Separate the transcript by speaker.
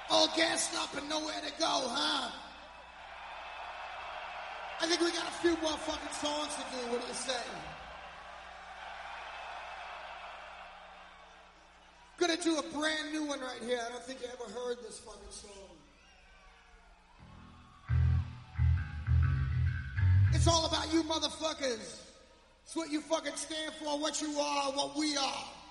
Speaker 1: All gassed up and nowhere to go, huh? I think we got a few more fucking songs to do. What do you say? Gonna do a brand new one right here. I don't think you ever heard this fucking song. It's all about you motherfuckers. It's what you fucking stand for, what you are, what we are.